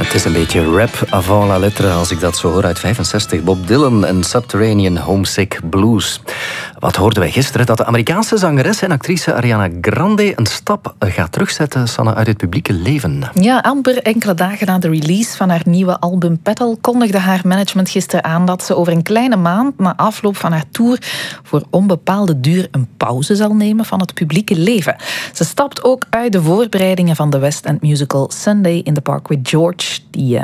Het is een beetje rap avant la lettre als ik dat zo hoor uit 65. Bob Dylan en Subterranean Homesick Blues. Wat hoorden wij gisteren? Dat de Amerikaanse zangeres en actrice Ariana Grande een stap gaat terugzetten, Sanne, uit het publieke leven. Ja, amper enkele dagen na de release van haar nieuwe album Petal kondigde haar management gisteren aan dat ze over een kleine maand na afloop van haar tour voor onbepaalde duur een pauze zal nemen van het publieke leven. Ze stapt ook uit de voorbereidingen van de West End musical Sunday in the Park with George, die